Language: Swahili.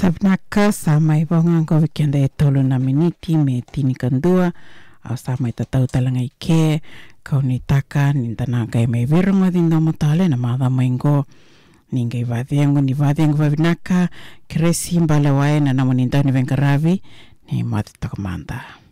Sabnaka sama ibonga ko weekend e tolo na miniti me tini kandua au sama itatau talanga ike kau ni taka ni tanaka me virunga dinda motale na mada maingo ninga ivadiango ni vadiango vavinaka kresi mbale wae na namoninda ni venkaravi ni mati takamanda.